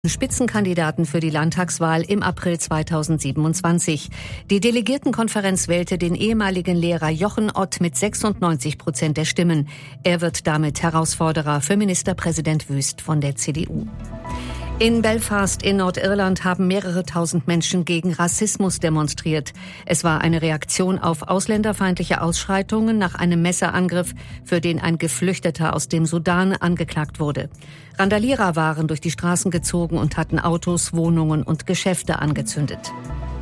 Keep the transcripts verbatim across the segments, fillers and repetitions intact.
Spitzenkandidaten für die Landtagswahl im April zweitausendsiebenundzwanzig. Die Delegiertenkonferenz wählte den ehemaligen Lehrer Jochen Ott mit sechsundneunzig Prozent der Stimmen. Er wird damit Herausforderer für Ministerpräsident Wüst von der C D U. In Belfast in Nordirland haben mehrere tausend Menschen gegen Rassismus demonstriert. Es war eine Reaktion auf ausländerfeindliche Ausschreitungen nach einem Messerangriff, für den ein Geflüchteter aus dem Sudan angeklagt wurde. Randalierer waren durch die Straßen gezogen und hatten Autos, Wohnungen und Geschäfte angezündet.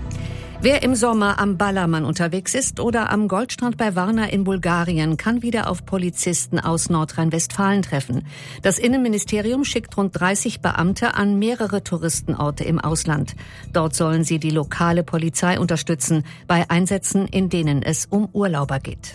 Wer im Sommer am Ballermann unterwegs ist oder am Goldstrand bei Varna in Bulgarien, kann wieder auf Polizisten aus Nordrhein-Westfalen treffen. Das Innenministerium schickt rund dreißig Beamte an mehrere Touristenorte im Ausland. Dort sollen sie die lokale Polizei unterstützen bei Einsätzen, in denen es um Urlauber geht.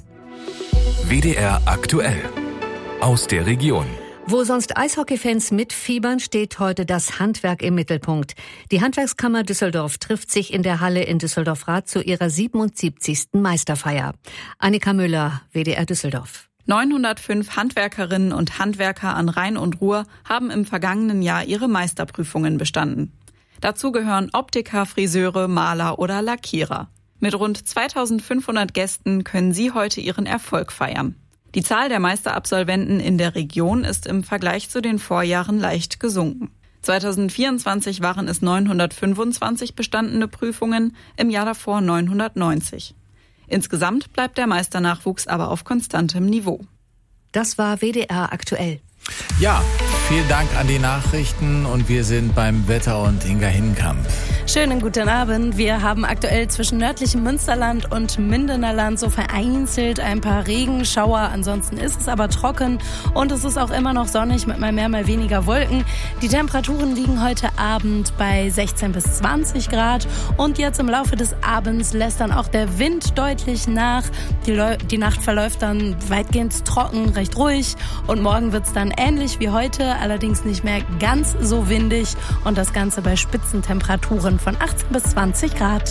W D R aktuell aus der Region. Wo sonst Eishockeyfans mitfiebern, steht heute das Handwerk im Mittelpunkt. Die Handwerkskammer Düsseldorf trifft sich in der Halle in Düsseldorf-Rath zu ihrer siebenundsiebzigsten Meisterfeier. Annika Müller, W D R Düsseldorf. neunhundertfünf Handwerkerinnen und Handwerker an Rhein und Ruhr haben im vergangenen Jahr ihre Meisterprüfungen bestanden. Dazu gehören Optiker, Friseure, Maler oder Lackierer. Mit rund zweitausendfünfhundert Gästen können sie heute ihren Erfolg feiern. Die Zahl der Meisterabsolventen in der Region ist im Vergleich zu den Vorjahren leicht gesunken. zweitausendvierundzwanzig waren es neunhundertfünfundzwanzig bestandene Prüfungen, im Jahr davor neunhundertneunzig. Insgesamt bleibt der Meisternachwuchs aber auf konstantem Niveau. Das war W D R aktuell. Ja, vielen Dank an die Nachrichten und wir sind beim Wetter und Inga Hinkamp. Schönen guten Abend. Wir haben aktuell zwischen nördlichem Münsterland und Mindener Land so vereinzelt ein paar Regenschauer. Ansonsten ist es aber trocken und es ist auch immer noch sonnig mit mal mehr, mal weniger Wolken. Die Temperaturen liegen heute Abend bei sechzehn bis zwanzig Grad und jetzt im Laufe des Abends lässt dann auch der Wind deutlich nach. Die, Leu- die Nacht verläuft dann weitgehend trocken, recht ruhig und morgen wird es dann ähnlich wie heute, allerdings nicht mehr ganz so windig und das Ganze bei Spitzentemperaturen von achtzehn bis zwanzig Grad.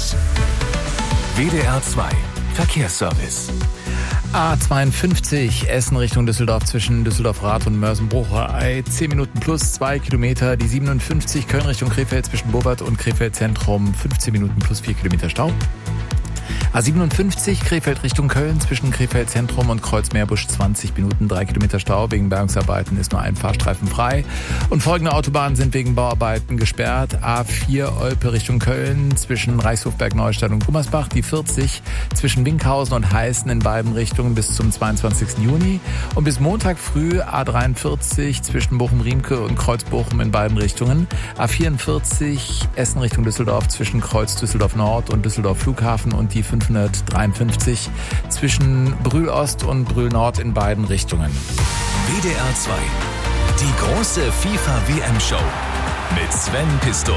W D R zwei Verkehrsservice. A zweiundfünfzig Essen Richtung Düsseldorf zwischen Düsseldorf-Rath und Mörsen-Bruchei. zehn Minuten plus zwei Kilometer. Die siebenundfünfzig Köln Richtung Krefeld zwischen Bobert und Krefeld Zentrum. fünfzehn Minuten plus vier Kilometer Stau. A siebenundfünfzig Krefeld Richtung Köln zwischen Krefeld Zentrum und Kreuzmeerbusch zwanzig Minuten, drei Kilometer Stau. Wegen Bergungsarbeiten ist nur ein Fahrstreifen frei. Und folgende Autobahnen sind wegen Bauarbeiten gesperrt. A vier Olpe Richtung Köln zwischen Reichshofberg Neustadt und Gummersbach. Die vierzig zwischen Winkhausen und Heißen in beiden Richtungen bis zum zweiundzwanzigsten Juni. Und bis Montag früh A dreiundvierzig zwischen Bochum-Riemke und Kreuz-Bochum in beiden Richtungen. A vierundvierzig Essen Richtung Düsseldorf zwischen Kreuz Düsseldorf Nord und Düsseldorf Flughafen und die fünfhundertdreiundfünfzig zwischen Brühl Ost und Brühl Nord in beiden Richtungen. W D R zwei. Die große FIFA-W M-Show mit Sven Pistor.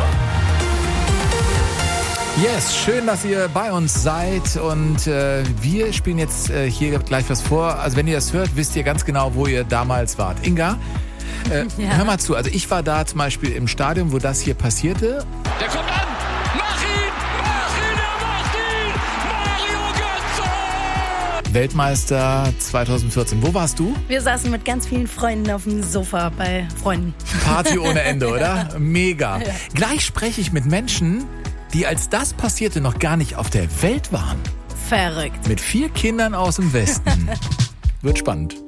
Yes, schön, dass ihr bei uns seid und äh, wir spielen jetzt äh, hier gleich was vor. Also wenn ihr das hört, wisst ihr ganz genau, wo ihr damals wart. Inga, äh, ja. Hör mal zu. Also ich war da zum Beispiel im Stadion, wo das hier passierte. Der kommt an! Mach ihn! Mach ihn! Er macht ihn! Mario Götze! Weltmeister zweitausendvierzehn. Wo warst du? Wir saßen mit ganz vielen Freunden auf dem Sofa bei Freunden. Party ohne Ende, oder? Mega. Ja. Gleich spreche ich mit Menschen, die als das passierte noch gar nicht auf der Welt waren. Verrückt. Mit vier Kindern aus dem Westen. Wird spannend.